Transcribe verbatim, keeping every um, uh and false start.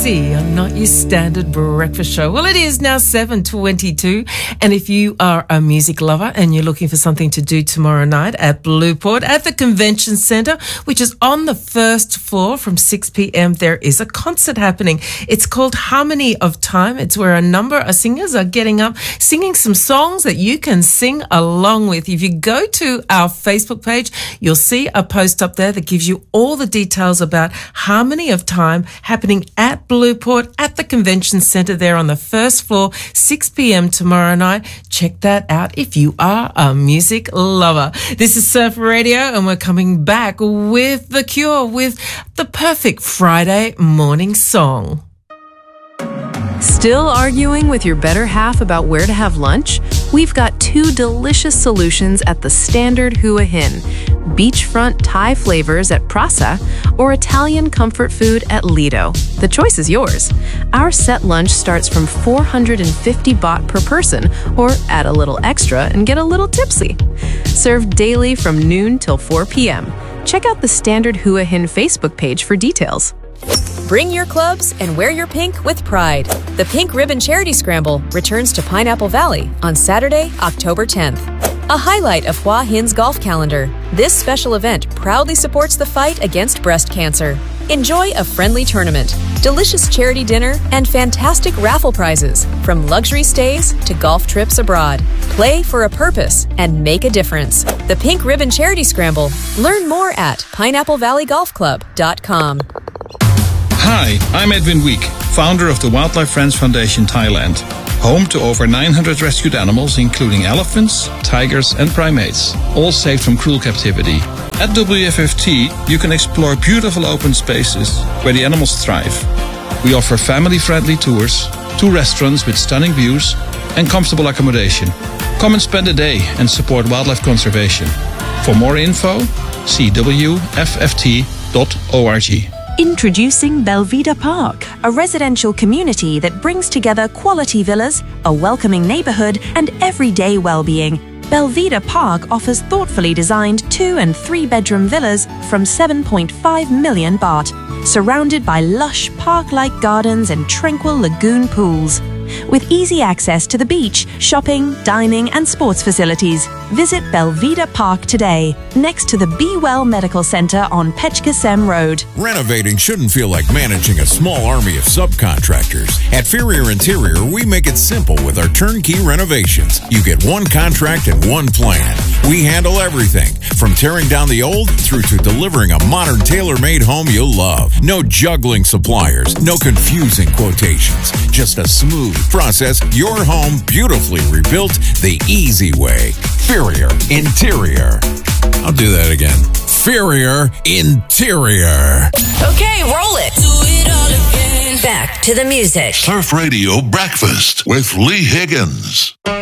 Not your standard breakfast show. Well, it is now seven twenty-two, and if you are a music lover and you're looking for something to do tomorrow night at Blueport at the Convention Centre, which is on the first floor from six p.m, there is a concert happening. It's called Harmony of Time. It's where a number of singers are getting up, singing some songs that you can sing along with. If you go to our Facebook page, you'll see a post up there that gives you all the details about Harmony of Time happening at Blueport at the Convention Centre there on the first floor, six p.m. tomorrow night. Check that out if you are a music lover. This is Surf Radio, and we're coming back with The Cure with the perfect Friday morning song. Still arguing with your better half about where to have lunch? We've got two delicious solutions at the Standard Hua Hin. Beachfront Thai flavors at Prasa or Italian comfort food at Lido. The choice is yours. Our set lunch starts from four hundred fifty baht per person, or add a little extra and get a little tipsy. Served daily from noon till four p.m. Check out the Standard Hua Hin Facebook page for details. Bring your clubs and wear your pink with pride. The Pink Ribbon Charity Scramble returns to Pineapple Valley on Saturday, October tenth. A highlight of Hua Hin's golf calendar, this special event proudly supports the fight against breast cancer. Enjoy a friendly tournament, delicious charity dinner, and fantastic raffle prizes, from luxury stays to golf trips abroad. Play for a purpose and make a difference. The Pink Ribbon Charity Scramble. Learn more at pineapple valley golf club dot com. Hi, I'm Edwin Week, founder of the Wildlife Friends Foundation Thailand, home to over nine hundred rescued animals, including elephants, tigers, and primates, all saved from cruel captivity. At W F F T, you can explore beautiful open spaces where the animals thrive. We offer family-friendly tours, two restaurants with stunning views, and comfortable accommodation. Come and spend a day and support wildlife conservation. For more info, see w f f t dot org. Introducing Belvedere Park, a residential community that brings together quality villas, a welcoming neighborhood, and everyday well-being. Belvedere Park offers thoughtfully designed two and three bedroom villas from seven point five million baht, surrounded by lush park-like gardens and tranquil lagoon pools. With easy access to the beach, shopping, dining, and sports facilities, visit Belvedere Park today, next to the Be Well Medical Center on Pechkasem Road. Renovating shouldn't feel like managing a small army of subcontractors. At Ferrier Interior, we make it simple with our turnkey renovations. You get one contract and one plan. We handle everything, from tearing down the old through to delivering a modern tailor-made home you'll love. No juggling suppliers, no confusing quotations, just a smooth process, your home beautifully rebuilt the easy way. Ferrier Interior. I'll do that again. Ferrier Interior. Okay, roll it. Do it all again. Back to the music. Surf Radio Breakfast with Lee Higgins.